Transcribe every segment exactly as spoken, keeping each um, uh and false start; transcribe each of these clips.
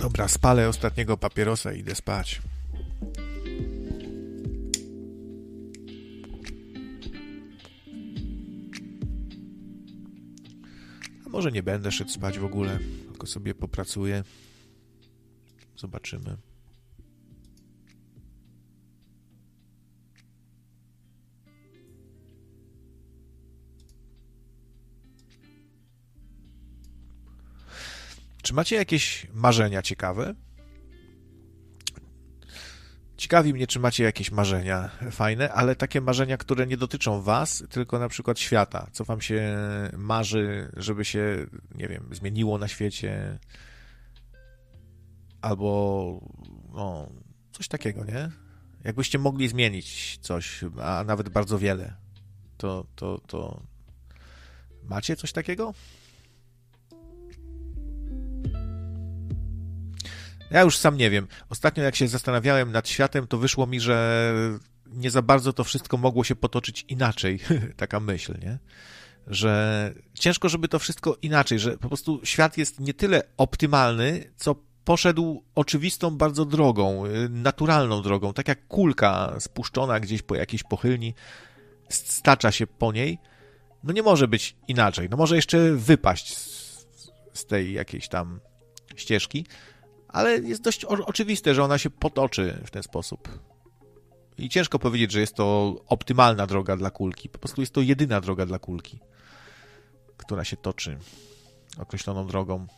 Dobra, spalę ostatniego papierosa i idę spać. A może nie będę szedł spać w ogóle, tylko sobie popracuję. Zobaczymy. Czy macie jakieś marzenia ciekawe? Ciekawi mnie, czy macie jakieś marzenia fajne, ale takie marzenia, które nie dotyczą was, tylko na przykład świata. Co wam się marzy, żeby się, nie wiem, zmieniło na świecie? Albo no, coś takiego, nie? Jakbyście mogli zmienić coś, a nawet bardzo wiele, to, to, to macie coś takiego? Ja już sam nie wiem. Ostatnio jak się zastanawiałem nad światem, to wyszło mi, że nie za bardzo to wszystko mogło się potoczyć inaczej. Taka myśl, nie? Że ciężko, żeby to wszystko inaczej, że po prostu świat jest nie tyle optymalny, co poszedł oczywistą bardzo drogą, naturalną drogą, tak jak kulka spuszczona gdzieś po jakiejś pochylni, stacza się po niej. No nie może być inaczej. No może jeszcze wypaść z, z tej jakiejś tam ścieżki, ale jest dość o- oczywiste, że ona się potoczy w ten sposób. I ciężko powiedzieć, że jest to optymalna droga dla kulki. Po prostu jest to jedyna droga dla kulki, która się toczy określoną drogą.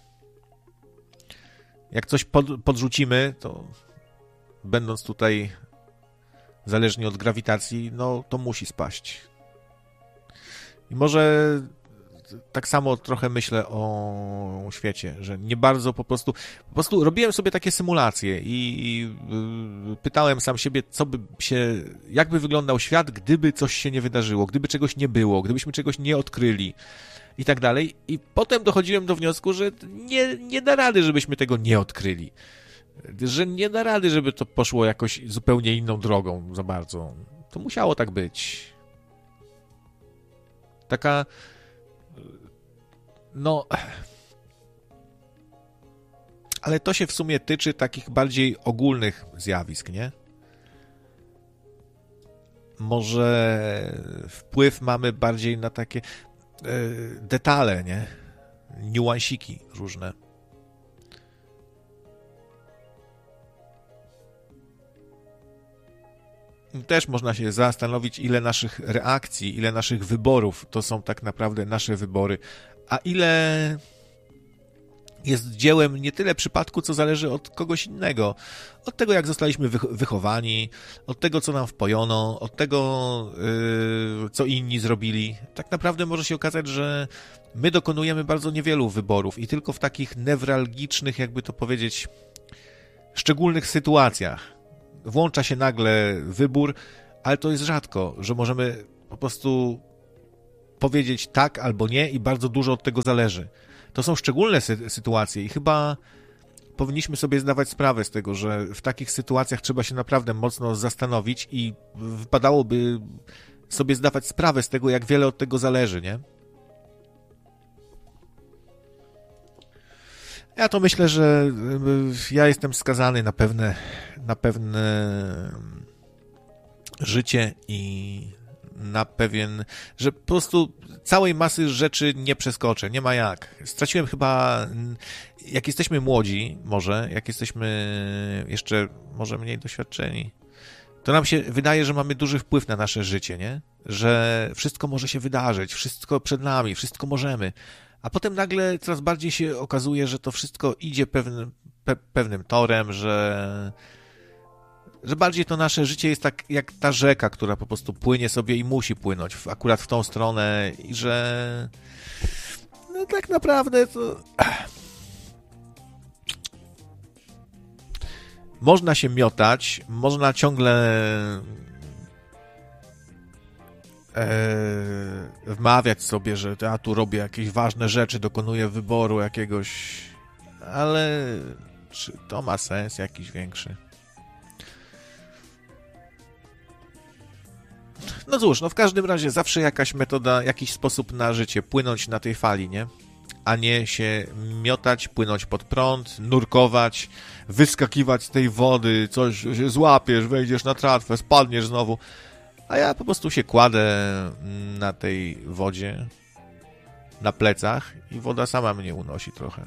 Jak coś pod, podrzucimy, to będąc tutaj zależnie od grawitacji, no to musi spaść. I może tak samo trochę myślę o świecie, że nie bardzo po prostu, po prostu robiłem sobie takie symulacje i, i pytałem sam siebie, co by się, jak by wyglądał świat, gdyby coś się nie wydarzyło, gdyby czegoś nie było, gdybyśmy czegoś nie odkryli i tak dalej. I potem dochodziłem do wniosku, że nie, nie da rady, żebyśmy tego nie odkryli. Że nie da rady, żeby to poszło jakoś zupełnie inną drogą za bardzo. To musiało tak być. Taka no, ale to się w sumie tyczy takich bardziej ogólnych zjawisk, nie? Może wpływ mamy bardziej na takie e, detale, nie? Niuansiki różne. Też można się zastanowić, ile naszych reakcji, ile naszych wyborów to są tak naprawdę nasze wybory, a ile jest dziełem nie tyle przypadku, co zależy od kogoś innego. Od tego, jak zostaliśmy wychowani, od tego, co nam wpojono, od tego, yy, co inni zrobili. Tak naprawdę może się okazać, że my dokonujemy bardzo niewielu wyborów i tylko w takich newralgicznych, jakby to powiedzieć, szczególnych sytuacjach włącza się nagle wybór, ale to jest rzadko, że możemy po prostu powiedzieć tak albo nie i bardzo dużo od tego zależy. To są szczególne sy- sytuacje i chyba powinniśmy sobie zdawać sprawę z tego, że w takich sytuacjach trzeba się naprawdę mocno zastanowić i wypadałoby sobie zdawać sprawę z tego, jak wiele od tego zależy, nie? Ja to myślę, że ja jestem skazany na pewne, na pewne życie i na pewien, że po prostu całej masy rzeczy nie przeskoczę, nie ma jak. Straciłem chyba, jak jesteśmy młodzi, może, jak jesteśmy jeszcze może mniej doświadczeni, to nam się wydaje, że mamy duży wpływ na nasze życie, nie? Że wszystko może się wydarzyć, wszystko przed nami, wszystko możemy. A potem nagle coraz bardziej się okazuje, że to wszystko idzie pewnym, pe, pewnym torem, że, że bardziej to nasze życie jest tak jak ta rzeka, która po prostu płynie sobie i musi płynąć w, akurat w tą stronę i że no tak naprawdę to można się miotać, można ciągle e, wmawiać sobie, że ja tu robię jakieś ważne rzeczy, dokonuję wyboru jakiegoś, ale czy to ma sens jakiś większy? No cóż, no w każdym razie zawsze jakaś metoda, jakiś sposób na życie, płynąć na tej fali, nie? a nie się miotać, płynąć pod prąd, nurkować, wyskakiwać z tej wody, coś się złapiesz, wejdziesz na tratwę, spadniesz znowu. A ja po prostu się kładę na tej wodzie, na plecach i woda sama mnie unosi trochę.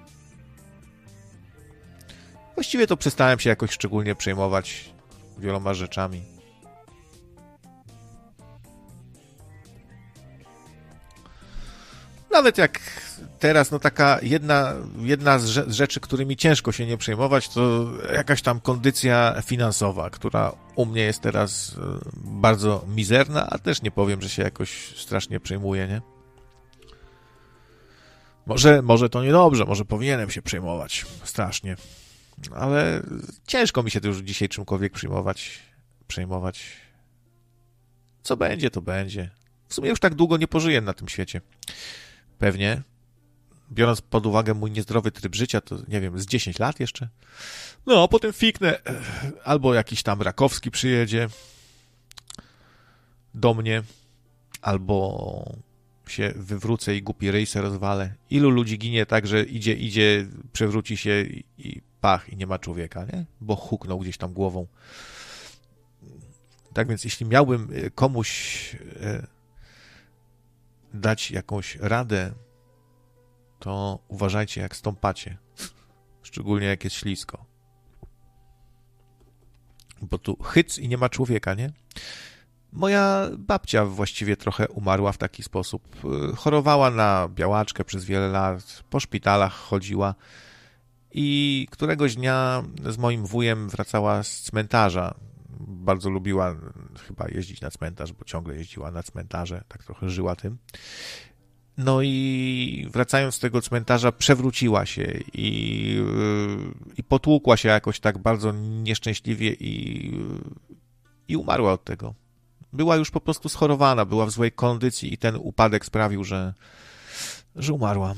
Właściwie to przestałem się jakoś szczególnie przejmować wieloma rzeczami. Nawet jak teraz, no taka jedna, jedna z rzeczy, którymi ciężko się nie przejmować, to jakaś tam kondycja finansowa, która u mnie jest teraz bardzo mizerna, a też nie powiem, że się jakoś strasznie przejmuję, nie? Może, może to niedobrze, może powinienem się przejmować strasznie, ale ciężko mi się to już dzisiaj czymkolwiek przejmować, przejmować. Co będzie, to będzie. W sumie już tak długo nie pożyję na tym świecie. Pewnie. Biorąc pod uwagę mój niezdrowy tryb życia, to nie wiem, z dziesięć lat jeszcze. No, a potem fiknę. Albo jakiś tam Rakowski przyjedzie do mnie, albo się wywrócę i głupi ryj se rozwalę. Ilu ludzi ginie tak, że idzie, idzie, przewróci się i, i pach, i nie ma człowieka, nie? Bo huknął gdzieś tam głową. Tak więc jeśli miałbym komuś dać jakąś radę, to uważajcie, jak stąpacie. Szczególnie jak jest ślisko. Bo tu chyc i nie ma człowieka, nie? Moja babcia właściwie trochę umarła w taki sposób. Chorowała na białaczkę przez wiele lat, po szpitalach chodziła i któregoś dnia z moim wujem wracała z cmentarza. Bardzo lubiła chyba jeździć na cmentarz, bo ciągle jeździła na cmentarze, tak trochę żyła tym. No i wracając z tego cmentarza przewróciła się i, i potłukła się jakoś tak bardzo nieszczęśliwie i, i umarła od tego. Była już po prostu schorowana, była w złej kondycji i ten upadek sprawił, że, że umarła.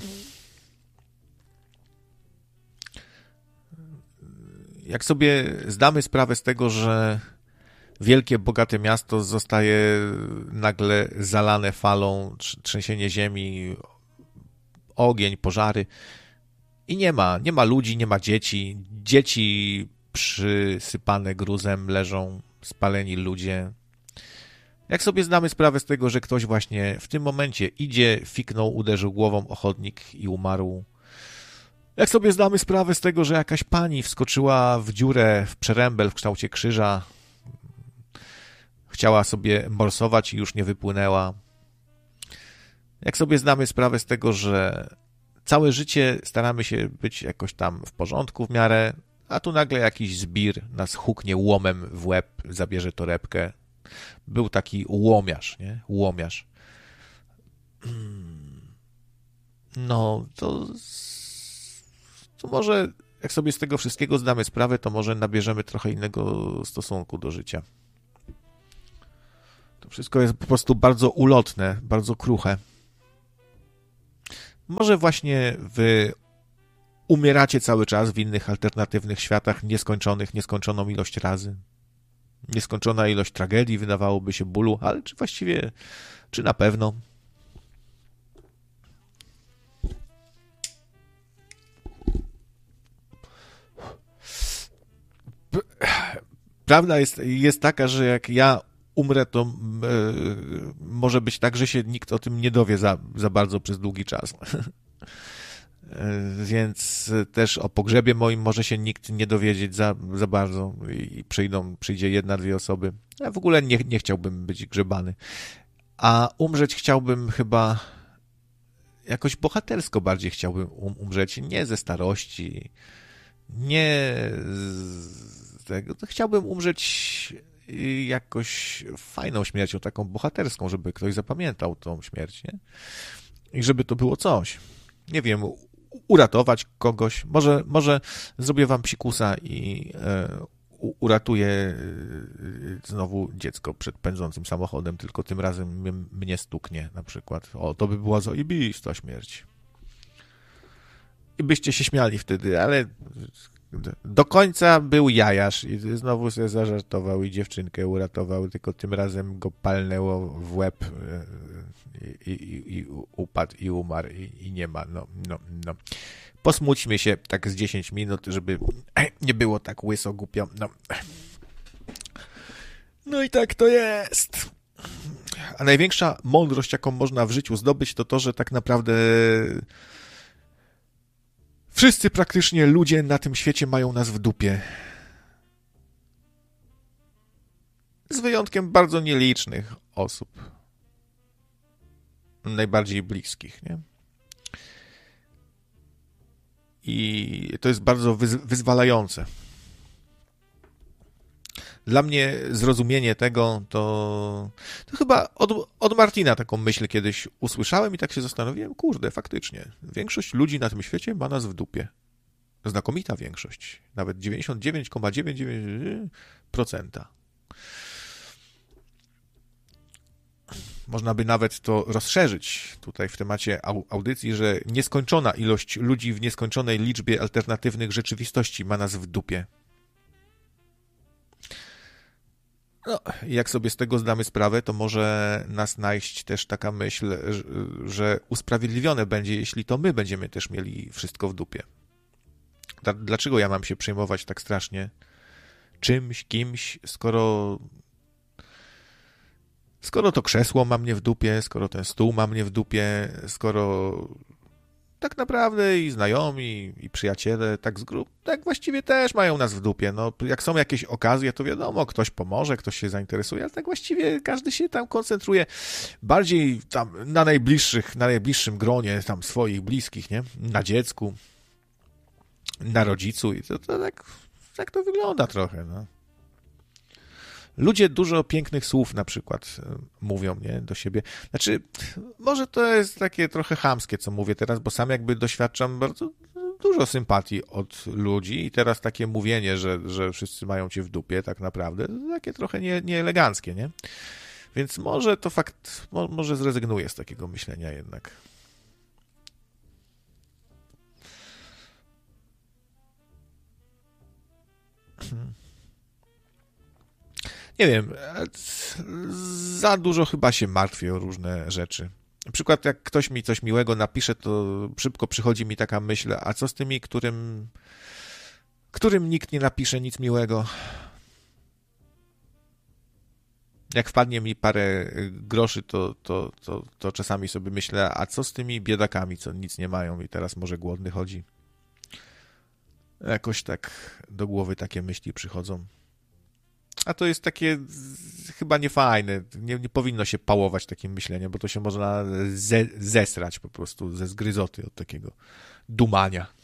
Jak sobie zdamy sprawę z tego, że wielkie, bogate miasto zostaje nagle zalane falą, trzęsienie ziemi, ogień, pożary i nie ma, nie ma ludzi, nie ma dzieci. Dzieci przysypane gruzem leżą, spaleni ludzie. Jak sobie zdamy sprawę z tego, że ktoś właśnie w tym momencie idzie, fiknął, uderzył głową o chodnik i umarł. Jak sobie zdamy sprawę z tego, że jakaś pani wskoczyła w dziurę, w przerębel w kształcie krzyża, chciała sobie morsować i już nie wypłynęła. Jak sobie zdamy sprawę z tego, że całe życie staramy się być jakoś tam w porządku w miarę, a tu nagle jakiś zbir nas huknie łomem w łeb, zabierze torebkę. Był taki łomiarz, nie? Łomiarz. No, to, to może jak sobie z tego wszystkiego zdamy sprawę, to może nabierzemy trochę innego stosunku do życia. To wszystko jest po prostu bardzo ulotne, bardzo kruche. Może właśnie wy umieracie cały czas w innych alternatywnych światach nieskończonych, nieskończoną ilość razy. Nieskończona ilość tragedii, wydawałoby się bólu, ale czy właściwie, czy na pewno? Prawda jest, jest taka, że jak ja umrę, to yy, może być tak, że się nikt o tym nie dowie za, za bardzo przez długi czas. Więc też o pogrzebie moim może się nikt nie dowiedzieć za, za bardzo i przyjdą, przyjdzie jedna, dwie osoby. Ja w ogóle nie, nie chciałbym być grzebany. A umrzeć chciałbym chyba jakoś bohatersko bardziej chciałbym um, umrzeć. Nie ze starości, nie z tego. Chciałbym umrzeć jakoś fajną śmiercią, taką bohaterską, żeby ktoś zapamiętał tą śmierć, nie? I żeby to było coś. Nie wiem, uratować kogoś. Może, może zrobię wam psikusa i e, uratuję e, znowu dziecko przed pędzącym samochodem, tylko tym razem mnie, mnie stuknie na przykład. O, to by była zajebista śmierć. I byście się śmiali wtedy, ale do końca był jajasz i znowu sobie zażartował i dziewczynkę uratował, tylko tym razem go palnęło w łeb i, i, i upadł i umarł i, i nie ma. No, no, no. Posmućmy się tak z dziesięć minut, żeby nie było tak łyso głupio. No. No i tak to jest. A największa mądrość, jaką można w życiu zdobyć, to to, że tak naprawdę wszyscy praktycznie ludzie na tym świecie mają nas w dupie. Z wyjątkiem bardzo nielicznych osób. Najbardziej bliskich, nie? I to jest bardzo wyz- wyzwalające. Dla mnie zrozumienie tego, to, to chyba od, od Martina taką myśl kiedyś usłyszałem i tak się zastanowiłem, kurde, faktycznie, większość ludzi na tym świecie ma nas w dupie. Znakomita większość, nawet dziewięćdziesiąt dziewięć przecinek dziewięćdziesiąt dziewięć procent. Można by nawet to rozszerzyć tutaj w temacie audycji, że nieskończona ilość ludzi w nieskończonej liczbie alternatywnych rzeczywistości ma nas w dupie. No, jak sobie z tego zdamy sprawę, to może nas najść też taka myśl, że usprawiedliwione będzie, jeśli to my będziemy też mieli wszystko w dupie. Dlaczego ja mam się przejmować tak strasznie czymś, kimś, skoro skoro to krzesło ma mnie w dupie, skoro ten stół ma mnie w dupie, skoro tak naprawdę i znajomi, i przyjaciele, tak z grup, tak właściwie też mają nas w dupie. No, jak są jakieś okazje, to wiadomo, ktoś pomoże, ktoś się zainteresuje, ale tak właściwie każdy się tam koncentruje bardziej tam na najbliższych, na najbliższym gronie tam swoich bliskich, nie? Na dziecku, na rodzicu i to, to tak, tak to wygląda trochę, no. Ludzie dużo pięknych słów na przykład mówią, nie, do siebie. Znaczy, może to jest takie trochę chamskie, co mówię teraz, bo sam jakby doświadczam bardzo dużo sympatii od ludzi i teraz takie mówienie, że, że wszyscy mają cię w dupie tak naprawdę, to takie trochę nie, nieeleganckie, nie? Więc może to fakt, może zrezygnuję z takiego myślenia jednak. Hmm. Nie wiem, za dużo chyba się martwię o różne rzeczy. Na przykład jak ktoś mi coś miłego napisze, to szybko przychodzi mi taka myśl, a co z tymi, którym, którym nikt nie napisze nic miłego? Jak wpadnie mi parę groszy, to, to, to, to czasami sobie myślę, a co z tymi biedakami, co nic nie mają i teraz może głodny chodzi? Jakoś tak do głowy takie myśli przychodzą. A to jest takie chyba niefajne. Nie, nie powinno się pałować takim myśleniem, bo to się można ze, zesrać po prostu ze zgryzoty od takiego dumania.